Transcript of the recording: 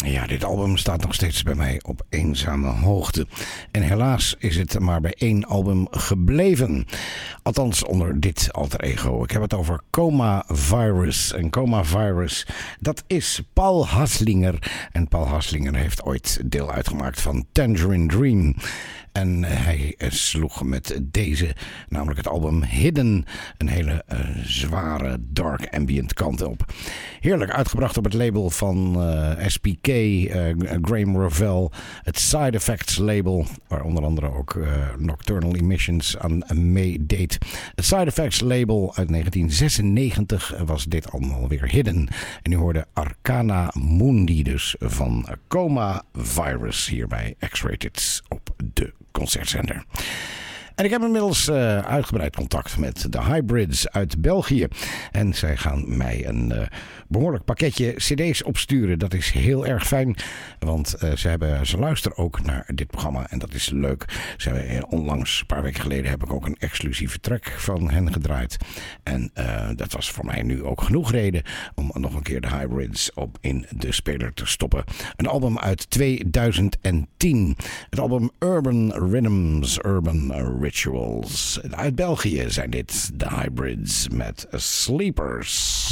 Ja, dit album staat nog steeds bij mij op eenzame hoogte. En helaas is het maar bij één album gebleven. Althans onder dit alter ego. Ik heb het over Coma Virus. En Coma Virus, dat is Paul Haslinger. En Paul Haslinger heeft ooit deel uitgemaakt van Tangerine Dream. En hij sloeg met deze, namelijk het album Hidden, een hele zware dark ambient kant op. Heerlijk uitgebracht op het label van SPK, Graham Revell, het Side Effects label, waar onder andere ook Nocturnal Emissions aan meedeed. Het Side Effects label uit 1996 was dit allemaal weer Hidden. En u hoorde Arcana Mundi dus van Coma Virus hier bij X-Rated op de concertzender. En ik heb inmiddels uitgebreid contact met de Hybrids uit België. En zij gaan mij een behoorlijk pakketje cd's opsturen. Dat is heel erg fijn, want ze luisteren ook naar dit programma en dat is leuk. Ze hebben onlangs, een paar weken geleden, heb ik ook een exclusieve track van hen gedraaid. En dat was voor mij nu ook genoeg reden om nog een keer de Hybrids op in de speler te stoppen. Een album uit 2010. Het album Urban Rhythms, Urban Rituals. Uit België zijn dit de Hybrids met Sleepers.